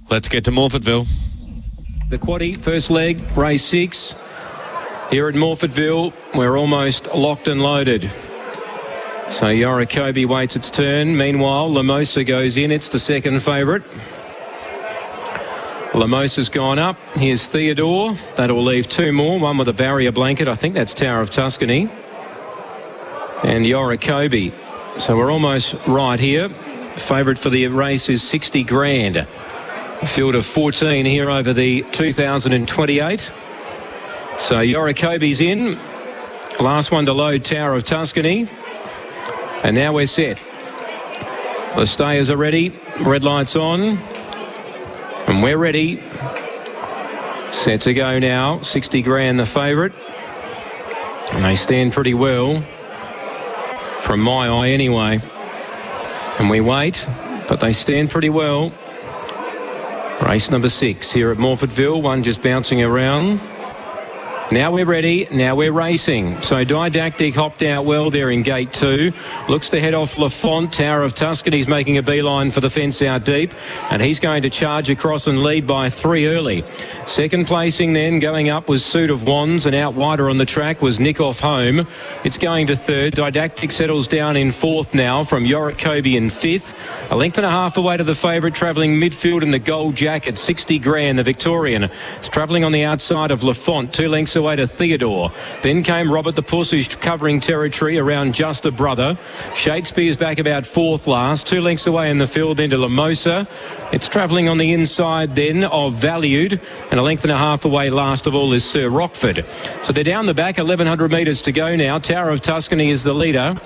Let's get to Morfettville. The quaddie, first leg, race 6. Here at Morfettville, we're almost locked and loaded. So Yorikobi waits its turn. Meanwhile, Lamosa goes in. It's the second favourite. Lamosa's gone up. Here's Theodore. That'll leave 2 more. One with a barrier blanket. I think that's Tower of Tuscany. And Yorikobi. So we're almost right here. Favourite for the race is 60 grand. A field of 14 here over the 2028. So Yorikobi's in. Last one to load, Tower of Tuscany. And now we're set. The stayers are ready. Red lights on. And we're ready. Set to go now. 60 grand the favourite. And they stand pretty well. From my eye anyway. And we wait, but they stand pretty well. Race number 6 here at Morfettville. One just bouncing around. Now we're ready. Now we're racing. So Didactic hopped out well there in gate 2. Looks to head off Lafont. Tower of Tuscany's making a beeline for the fence out deep. And he's going to charge across and lead by 3 early. Second placing then going up was Suit of Wands. And out wider on the track was Nick Off Home. It's going to third. Didactic settles down in 4th now from Yorikobi in 5th. A length and a half away to the favourite, travelling midfield in the gold jacket. 60 grand, the Victorian. It's travelling on the outside of Lafont. 2 lengths away to Theodore. Then came Robert the Puss, who's covering territory around Just a Brother. Shakespeare's back about 4th last. 2 lengths away in the field then to Lamosa. It's travelling on the inside then of Valued. And a length and a half away last of all is Sir Rockford. So they're down the back, 1,100 metres to go now. Tower of Tuscany is the leader.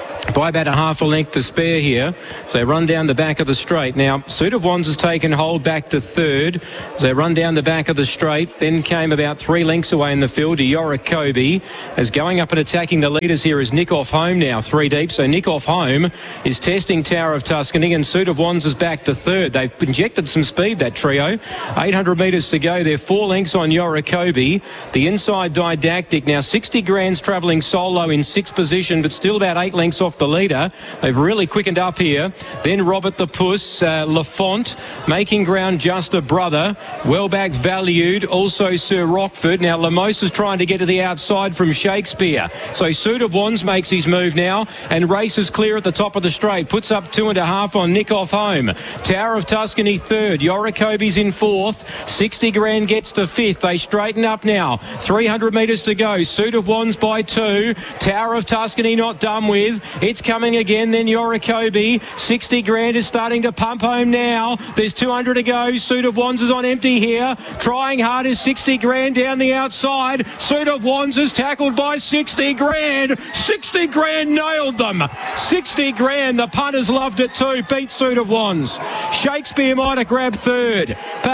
By about a half a length to spare here. So they run down the back of the straight. Now, Suit of Wands has taken hold back to 3rd. As they run down the back of the straight. Then came about 3 lengths away in the field to Yorikobi. As going up and attacking the leaders here is Nick Off Home now, 3 deep. So Nick Off Home is testing Tower of Tuscany, and Suit of Wands is back to 3rd. They've injected some speed, that trio. 800 metres to go. They're 4 lengths on Yorikobi. The inside Didactic. Now, 60 grand's travelling solo in 6th position, but still about 8 lengths off the leader. They've really quickened up here. Then Robert the Puss, Lafont, making ground Just a Brother. Well back Valued, also Sir Rockford. Now Lamosa's trying to get to the outside from Shakespeare. So Suit of Wands makes his move now and races clear at the top of the straight. Puts up 2.5 on Nick Off Home. Tower of Tuscany 3rd. Yorikobi's in 4th. 60 grand gets to 5th. They straighten up now. 300 metres to go. Suit of Wands by 2. Tower of Tuscany not done with. It's coming again, then Yorikobi. 60 grand is starting to pump home now. There's 200 to go. Suit of Wands is on empty here. Trying hard is 60 grand down the outside. Suit of Wands is tackled by 60 grand. 60 grand nailed them. 60 grand. The punters loved it too. Beat Suit of Wands. Shakespeare might have grabbed 3rd.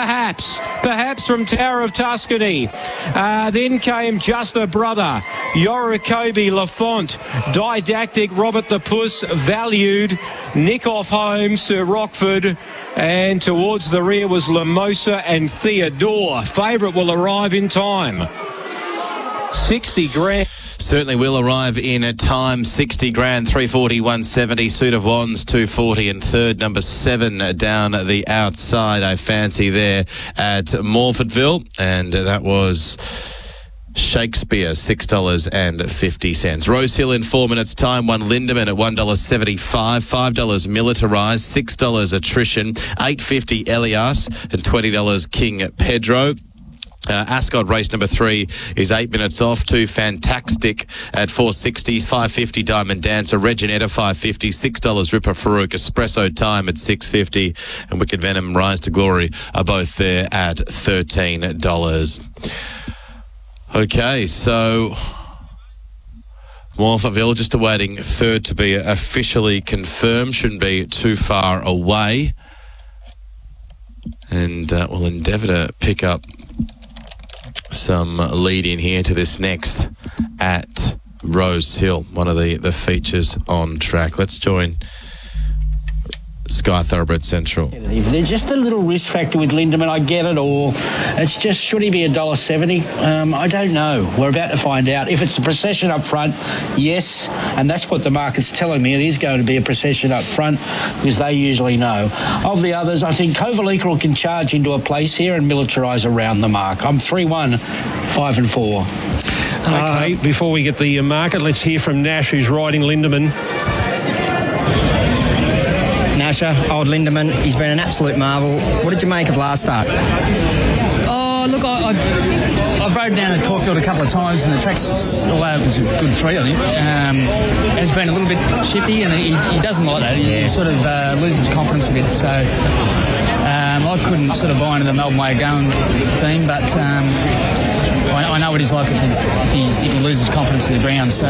Perhaps from Tower of Tuscany. Then came Just a Brother. Yorikobi, Lafont, Didactic, Robert the Puss, Valued, Nick Off Home, Sir Rockford, and towards the rear was Lamosa and Theodore. Favourite will arrive in time. 60 grand. Certainly will arrive in a time. 60 grand, 340, 170. Suit of Wands, 240. And 3rd, number 7 down the outside. I fancy there at Morfettville. And that was Shakespeare, $6.50. Rosehill in 4 minutes time. 1 Lindemann at $1.75. $5 Militarize. $6 Attrition. $8.50 Elias and $20 King Pedro. Ascot race number 3 is 8 minutes off. 2 Fantastic at 4.60. 5.50 Diamond Dancer. Reginetta 5.50. $6 Ripper Farouk. Espresso Time at 6.50. And Wicked Venom Rise to Glory are both there at $13. Okay, so Morfettville just awaiting 3rd to be officially confirmed. Shouldn't be too far away. And we'll endeavour to pick up some lead in here to this next at Rosehill, one of the features on track. Let's join Sky Thoroughbred Central. If there's just a little risk factor with Lindemann, I get it, or it's just, should he be $1.70? I don't know. We're about to find out. If it's a procession up front, yes, and that's what the market's telling me. It is going to be a procession up front because they usually know. Of the others, I think Kovalica can charge into a place here and militarise around the mark. I'm 3-1, 5 and 4. Okay, before we get the market, let's hear from Nash, who's riding Lindemann. Nasher, old Lindemann, he's been an absolute marvel. What did you make of last start? Oh, look, I've rode down at Caulfield a couple of times, and the track's, although it was a good 3, I think, has been a little bit shifty, and he doesn't like that. He sort of loses confidence a bit. So I couldn't sort of buy into the Melbourne way of going theme, but I know what he's like if he loses confidence to the ground. So,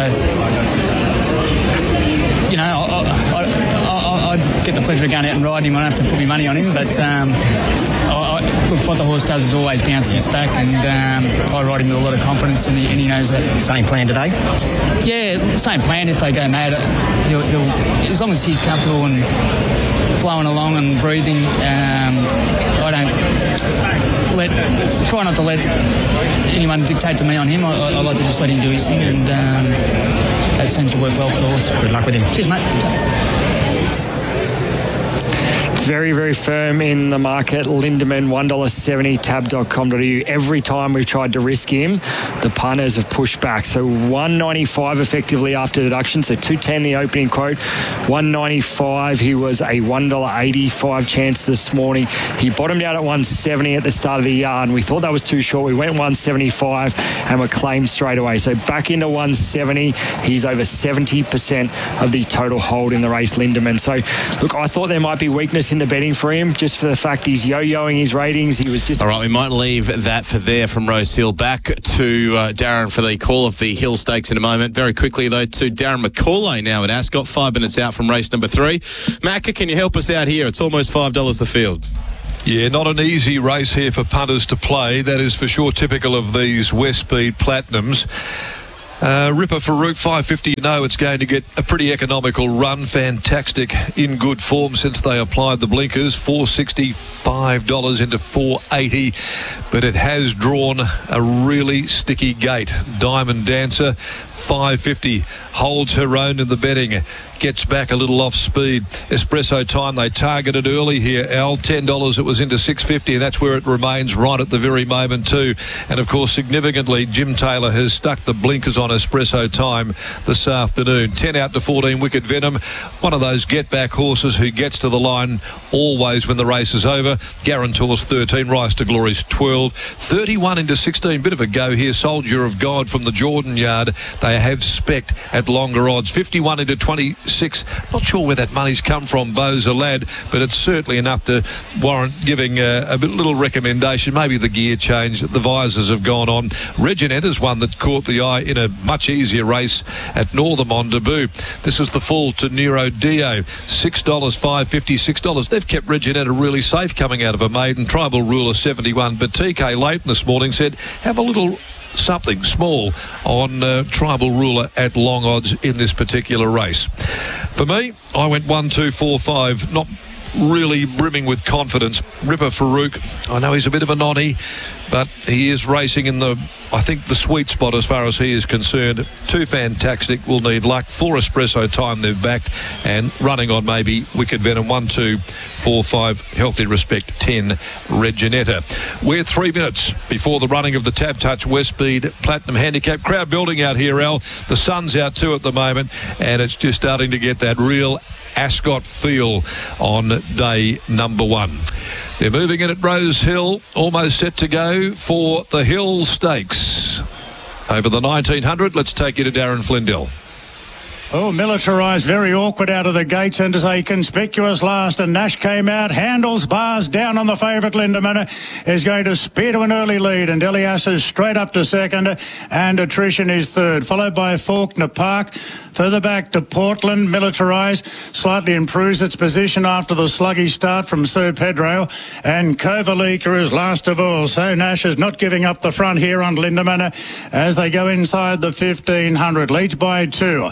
you know, I'd get the pleasure of going out and riding him. I don't have to put my money on him, but look, what the horse does is always bounces back, and I ride him with a lot of confidence, and he knows that. Same plan today? Yeah, same plan. If they go mad, he'll as long as he's comfortable and flowing along and breathing, I don't try not to let anyone dictate to me on him. I like to just let him do his thing, and that seems to work well for the horse. Good luck with him. Cheers, mate. Very, very firm in the market. Lindemann, $1.70, tab.com.au. Every time we've tried to risk him, the punters have pushed back. So $1.95 effectively after deduction. So $2.10 the opening quote. $1.95. He was a $1.85 chance this morning. He bottomed out at $1.70 at the start of the yard, and we thought that was too short. We went $1.75 and were claimed straight away. So back into $1.70. He's over 70% of the total hold in the race, Lindemann. So, look, I thought there might be weakness in the betting for him, just for the fact he's yo-yoing his ratings. He was just... All right, we might leave that for there from Rose Hill. Back to Darren for the call of the Hill Stakes in a moment. Very quickly, though, to Darren McCauley now at Ascot, 5 minutes out from race number 3. Macca, can you help us out here? It's almost $5 the field. Yeah, not an easy race here for punters to play. That is for sure typical of these West Speed Platinums. Ripper Farouk, 550, you know it's going to get a pretty economical run. Fantastic, in good form since they applied the blinkers. $465 into $480, but it has drawn a really sticky gate. Diamond Dancer, 550, holds her own in the betting. Gets back a little off speed. Espresso Time, they targeted early here, Al. $10 it was into $6.50, and that's where it remains right at the very moment too. And of course, significantly, Jim Taylor has stuck the blinkers on Espresso Time this afternoon. 10 out to 14, Wicked Venom. One of those get-back horses who gets to the line always when the race is over. Guarantor's 13, Rise to Glory's 12. 31 into 16, bit of a go here. Soldier of God from the Jordan Yard. They have specced at longer odds. 51 into 26. Not sure where that money's come from, Boza Lad, but it's certainly enough to warrant giving a little recommendation. Maybe the gear change, the visors have gone on. Reginetta's one that caught the eye in a much easier race at Northam on debut. This is the full to Nero Dio. $6, $5.50, $6. They've kept Reginetta really safe coming out of a maiden. Tribal Ruler 71, but TK Leighton this morning said have a little something small on Tribal Ruler at long odds in this particular race. For me, I went 1, 2, 4, 5, not really brimming with confidence. Ripper Farouk, I know he's a bit of a nonny, but he is racing in the, I think, the sweet spot as far as he is concerned. 2 Fantastic will need luck. 4 Espresso Time they've backed, and running on maybe Wicked Venom. 1, 2, 4, 5 Healthy Respect, 10 Reginetta. We're 3 minutes before the running of the Tab Touch West Speed Platinum Handicap. Crowd building out here, Al. The sun's out too at the moment, and it's just starting to get that real Ascot feel on day number 1. They're moving in at Rose Hill, almost set to go for the Hill Stakes. Over the 1900, let's take you to Darren Flindell. Oh, militarised, very awkward out of the gates, and as a conspicuous last, and Nash came out, handles, bars down on the favourite. Lindemann is going to spear to an early lead, and Elias is straight up to second, and Attrition is third, followed by Faulkner Park. Further back to Portland, militarised, slightly improves its position after the sluggish start from Sir Pedro, and Kovalica is last of all. So Nash is not giving up the front here on Lindemann as they go inside the 1500, leads by 2. Clark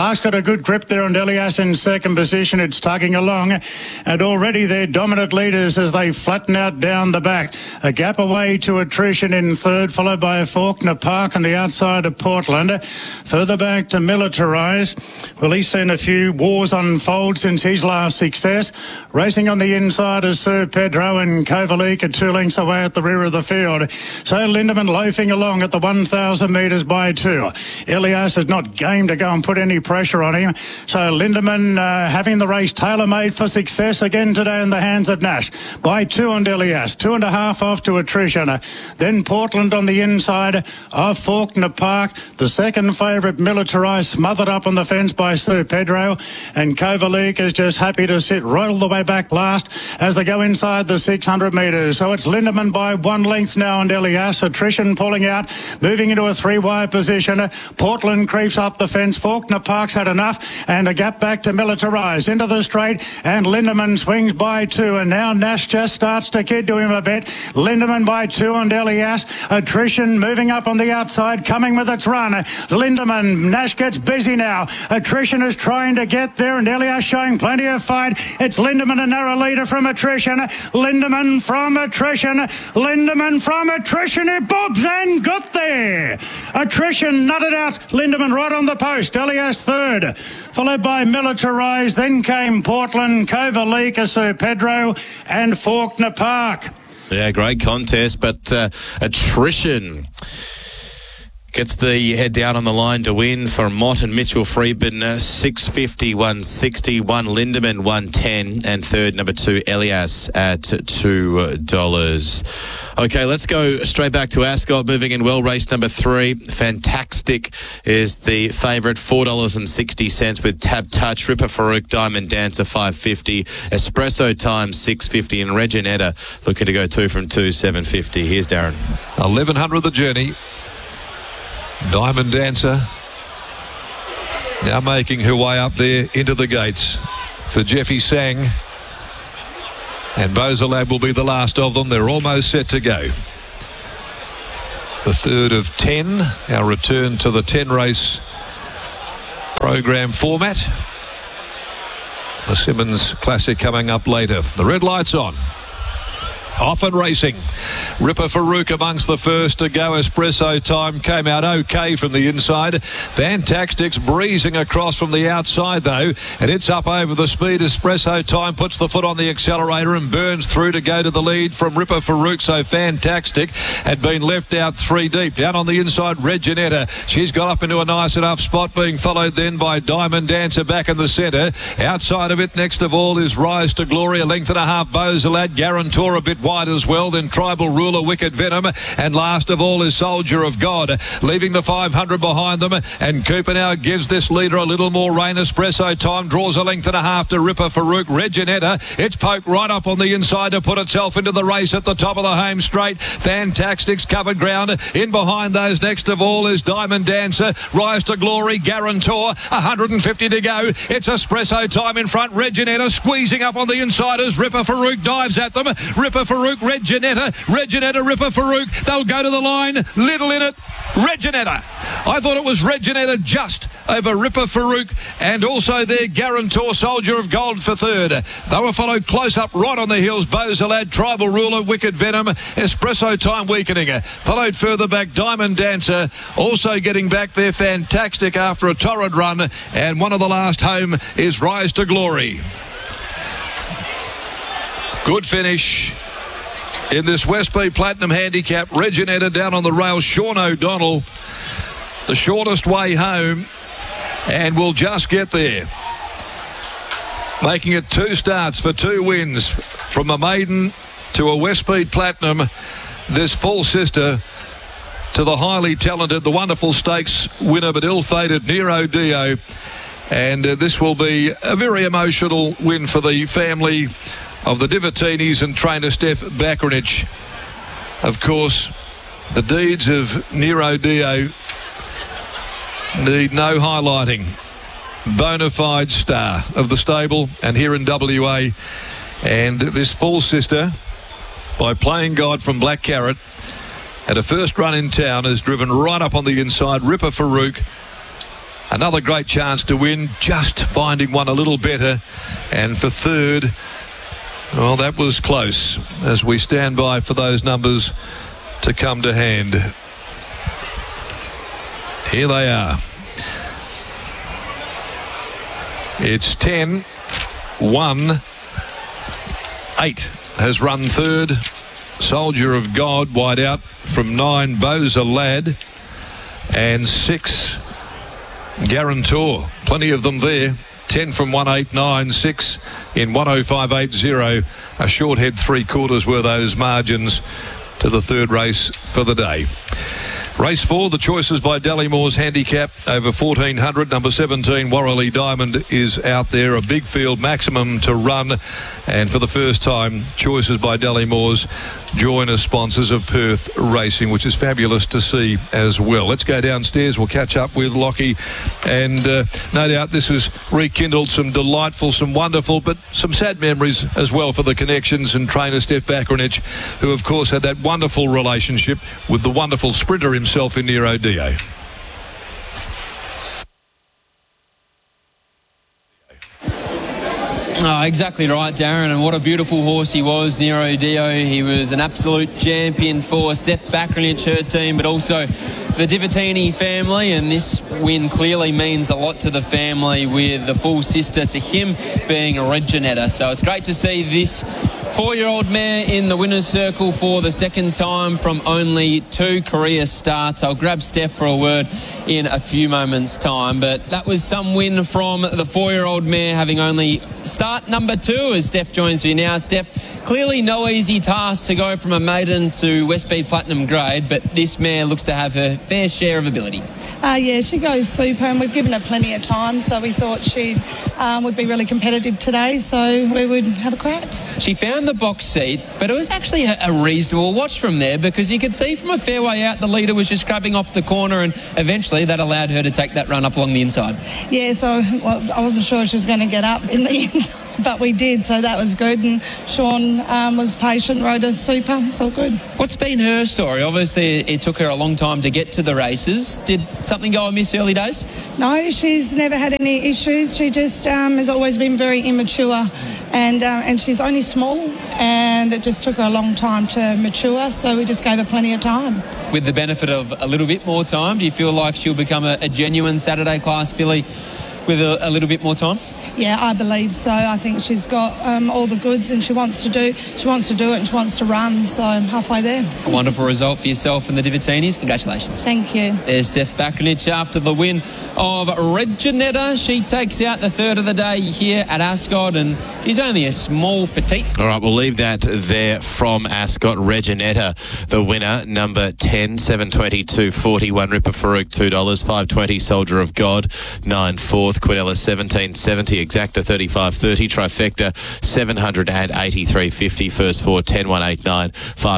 Park's got a good grip there on Elias in second position. It's tugging along, and already they're dominant leaders as they flatten out down the back. A gap away to Attrition in third, followed by Faulkner Park on the outside of Portland. Further back to Militarise. Well, he's seen a few wars unfold since his last success. Racing on the inside is Sir Pedro, and Kovalik are 2 lengths away at the rear of the field. So Lindemann loafing along at the 1,000 metres by 2. Elias is not game to go and put any pressure on him. So Lindemann having the race tailor-made for success again today in the hands of Nash. By 2 on Elias, 2.5 off to Attrition. Then Portland on the inside of Faulkner Park. The second favourite Militarise smothered up on the fence by Sir Pedro. And Kovalik is just happy to sit right all the way back last as they go inside the 600 metres. So it's Lindemann by 1 length now on Elias. Attrition pulling out, moving into a 3-wide position. Portland creeps up the fence. Faulkner Park's had enough, and a gap back to Militarise into the straight, and Lindemann swings by 2, and now Nash just starts to kid to him a bit. Lindemann by 2 on Elias. Attrition moving up on the outside, coming with its run. Lindemann, Nash gets busy now. Attrition is trying to get there, and Elias showing plenty of fight. It's Lindemann, a narrow leader from Attrition. Lindemann from Attrition. Lindemann from Attrition. It bobs and got there. Attrition nutted out Lindemann right on the post. Elias third, followed by Militarise. Then came Portland, Kovalik, Sir Pedro, and Faulkner Park. Yeah, great contest, but Attrition gets the head down on the line to win for Mott and Mitchell Freedman. 650, 160, 1 Lindemann, 110, and third, number 2, Elias at $2. Okay, let's go straight back to Ascot. Moving in well, race number 3. Fantastic is the favourite, $4.60 with Tab Touch. Ripper Farouk, Diamond Dancer, $5.50. Espresso Time, $6.50. And Reginetta looking to go 2 from 2, $7.50. Here's Darren. 1100 the journey. Diamond Dancer now making her way up there into the gates for Jeffy Sang, and Beauzalad will be the last of them. They're almost set to go. The third of 10, our return to the 10 race program format. The Simmons Classic coming up later. The red light's on. Off and racing. Ripper Farouk amongst the first to go. Espresso Time came out okay from the inside. Fantastic's breezing across from the outside though, and it's up over the speed. Espresso Time puts the foot on the accelerator and burns through to go to the lead from Ripper Farouk. So Fantastic had been left out 3 deep. Down on the inside, Reginetta. She's got up into a nice enough spot, being followed then by Diamond Dancer back in the centre. Outside of it, next of all, is Rise to Glory. 1.5 lengths Beauzalad. Guarantor a bit wide as well, then Tribal Ruler, Wicked Venom, and last of all is Soldier of God, leaving the 500 behind them. And Cooper now gives this leader a little more rain. Espresso Time draws 1.5 lengths to Ripper Farouk. Reginetta, it's poked right up on the inside to put itself into the race at the top of the home straight. Fantastic's covered ground. In behind those, next of all, is Diamond Dancer. Rise to Glory, Guarantor, 150 to go. It's Espresso Time in front. Reginetta squeezing up on the inside as Ripper Farouk dives at them. Ripper Farouk, Reginetta, Ripper Farouk. They'll go to the line. Little in it. Reginetta. I thought it was Reginetta just over Ripper Farouk, and also their Guarantor, Soldier of Gold for third. They were followed close up right on the heels. Beauzalad, Tribal Ruler, Wicked Venom, Espresso Time weakening. Followed further back, Diamond Dancer, also getting back there. Fantastic after a torrid run, and one of the last home is Rise to Glory. Good finish in this Westby Platinum Handicap. Reginetta down on the rail. Sean O'Donnell, the shortest way home, and will just get there. Making it 2 starts for 2 wins. From a maiden to a Westby Platinum, this full sister to the highly talented, the wonderful stakes winner but ill-fated Nero Dio. And this will be a very emotional win for the family of the Divatinis and trainer Steph Bakranich. Of course, the deeds of Nero Dio need no highlighting. Bona fide star of the stable and here in WA. And this full sister, by Playing God from Black Carrot, had a first run in town, has driven right up on the inside. Ripper Farouk Another great chance to win, just finding one a little better. And for third, well, that was close, as we stand by for those numbers to come to hand. Here they are. It's 10, 1, 8 has run third. Soldier of God wide out from 9, Boza Lad, and 6, Guarantor. Plenty of them there. 10 from 189, 6 in 105.80. A short head 3/4 were those margins to the third race for the day. Race 4, the choices by Dallymore's handicap over 1400. Number 17, Warrelly Diamond, is out there. A big field, maximum to run. And for the first time, choices by Dallymore's join as sponsors of Perth Racing, which is fabulous to see as well. Let's go downstairs. We'll catch up with Lockie. And no doubt this has rekindled some delightful, some wonderful, but some sad memories as well for the Connections and trainer Steph Bakranich, who of course had that wonderful relationship with the wonderful sprinter himself in Nero Dio. Oh, exactly right, Darren, and what a beautiful horse he was, Nero Dio. He was an absolute champion for Steph Bakranich, her team, but also the Divatini family, and this win clearly means a lot to the family, with the full sister to him being Reginetta. So it's great to see this 4-year-old mare in the winner's circle for the second time from only 2 career starts. I'll grab Steph for a word in a few moments' time, but that was some win from the 4-year-old mare, having only start number 2 as Steph joins me now. Steph, clearly no easy task to go from a maiden to Westmead Platinum grade, but this mare looks to have her fair share of ability. Yeah, she goes super, and we've given her plenty of time, so we thought she would be really competitive today, so we would have a crack. She found the box seat, but it was actually a reasonable watch from there, because you could see from a fair way out the leader was just grabbing off the corner, and eventually that allowed her to take that run up along the inside. Yeah, so I wasn't sure she was going to get up in the inside, but we did, so that was good. And Sean was patient, rode a super, it's all good. What's been her story? Obviously it took her a long time to get to the races. Did something go amiss early days? No, she's never had any issues. She just has always been very immature, and she's only small, and it just took her a long time to mature, so we just gave her plenty of time. With the benefit of a little bit more time, do you feel like she'll become a genuine Saturday class filly with a little bit more time? Yeah, I believe so. I think she's got all the goods, and she wants to do it, and she wants to run, so I'm halfway there. A wonderful result for yourself and the Divatinis. Congratulations. Thank you. There's Steph Bakranich after the win of Reginetta. She takes out the third of the day here at Ascot, and she's only a small petite. All right, we'll leave that there from Ascot. Reginetta, the winner, number 10, 7.22.40. One Ripper Farouk, $2, 5.20 Soldier of God, 9 fourth. Quinella, 17.70. Exacta, 35.30. Trifecta, 783.50. First 4, 10.189.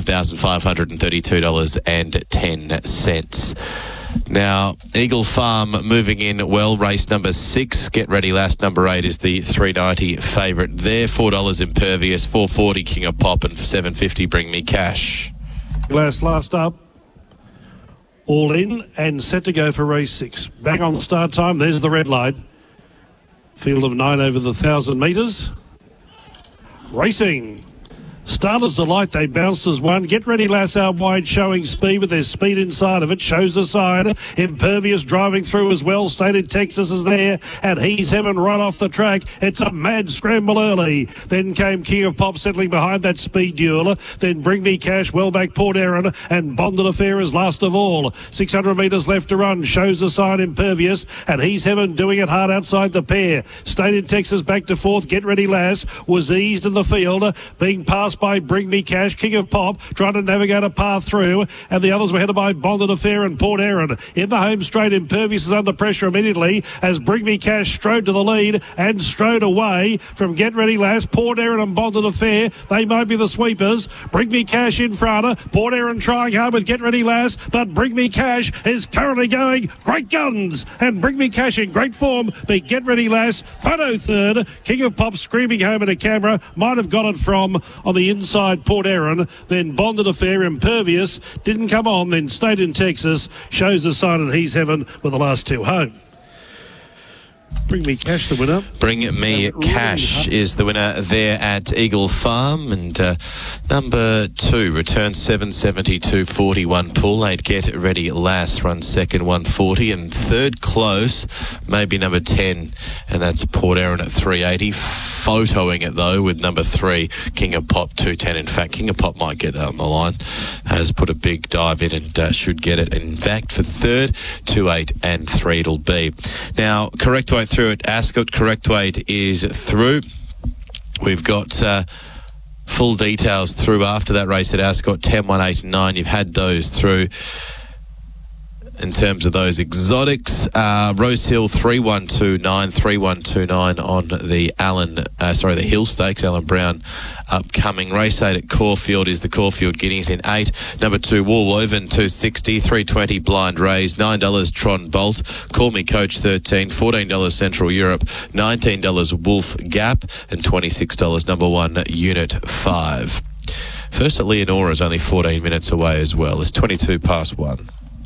$5,532.10. Now, Eagle Farm moving in well. Race number 6. Get Ready Last, number 8 is the $3.90 favourite there. $4 Impervious, $4.40 King of Pop, and $7.50 Bring Me Cash. Last up. All in and set to go for race 6. Back on start time. There's the red light. Field of 9 over the 1,000 metres. Racing. Starters Delight, they bounced as one. Get Ready Lass out wide, showing speed with their speed inside of it. Shows the side. Impervious driving through as well. State in Texas is there. And He's Heaven right off the track. It's a mad scramble early. Then came King of Pop settling behind that speed duel. Then Bring Me Cash, well back Port Erin, and Bonded Affair is last of all. 600 metres left to run. Shows the side Impervious. And He's Heaven doing it hard outside the pair. State in Texas back to fourth. Get Ready Lass was eased in the field, being passed by Bring Me Cash. King of Pop trying to navigate a path through, and the others were headed by Bonded Affair and Port Erin. In the home straight, Impervious is under pressure immediately as Bring Me Cash strode to the lead and strode away from Get Ready Lass. Port Erin and Bonded Affair, they might be the sweepers. Bring Me Cash in front. Port Erin trying hard with Get Ready Lass, but Bring Me Cash is currently going great guns, and Bring Me Cash in great form beat Get Ready Lass. Photo third. King of Pop screaming home in a camera, might have got it from on the inside Port Erin, then Bonded Affair. Impervious didn't come on, then Stayed in Texas shows the sign, and He's Heaven with the last 2 home. Bring Me Cash, the winner. Bring Me Cash is the winner there at Eagle Farm. And number 2, return 772.41. Pool 8, Get Ready Lass, runs second, 140. And third close, maybe number 10, and that's Port Erin at 380. Photoing it, though, with number 3, King of Pop, 210. In fact, King of Pop might get that on the line. Has put a big dive in and should get it. In fact, for third, 2, 8 and 3 it'll be. Now, correct weight through at Ascot. Correct weight is through. We've got full details through after that race at Ascot, 10, 1, 8 and 9. You've had those through. In terms of those exotics, Rose Hill 3129, 3129 on the the Hill Stakes. Alan Brown upcoming. Race 8 at Caulfield is the Caulfield Guineas in 8. Number 2, Warwoven 260, 320 Blind Rays, $9 Tron Bolt, Call Me Coach 13, $14 Central Europe, $19 Wolf Gap, and $26 number 1 Unit 5. First at Leonora is only 14 minutes away as well. It's 22 past 1.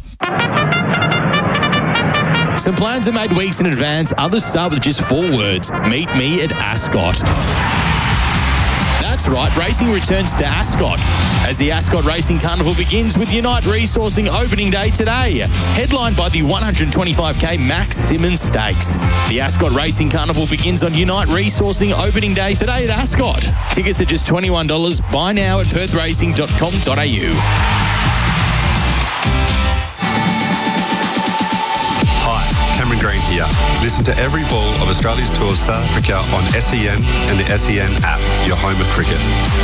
Some plans are made weeks in advance. Others start with just 4 words. Meet me at Ascot. That's right, racing returns to Ascot as the Ascot Racing Carnival begins with Unite Resourcing opening day today, headlined by the 125k Max Simmons Stakes. The Ascot Racing Carnival begins on Unite Resourcing opening day today at Ascot. Tickets are just $21. Buy now at perthracing.com.au. Cameron Green here. Listen to every ball of Australia's Tour South Africa on SEN and the SEN app, your home of cricket.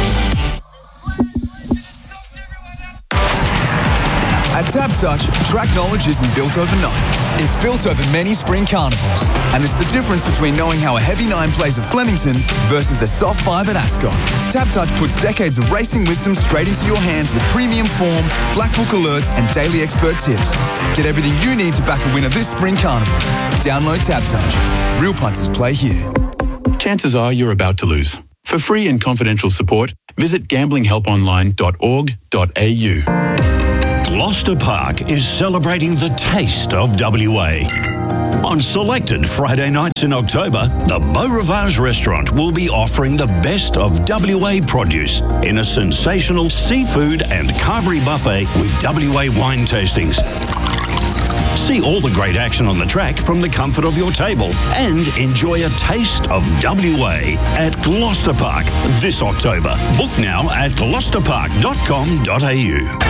At TABtouch, track knowledge isn't built overnight. It's built over many spring carnivals. And it's the difference between knowing how a heavy 9 plays at Flemington versus a soft 5 at Ascot. TABtouch puts decades of racing wisdom straight into your hands with premium form, black book alerts and daily expert tips. Get everything you need to back a winner this spring carnival. Download TABtouch. Real punters play here. Chances are you're about to lose. For free and confidential support, visit gamblinghelponline.org.au. Gloucester Park is celebrating the taste of WA. On selected Friday nights in October, the Beau Rivage restaurant will be offering the best of WA produce in a sensational seafood and carvery buffet with WA wine tastings. See all the great action on the track from the comfort of your table and enjoy a taste of WA at Gloucester Park this October. Book now at gloucesterpark.com.au.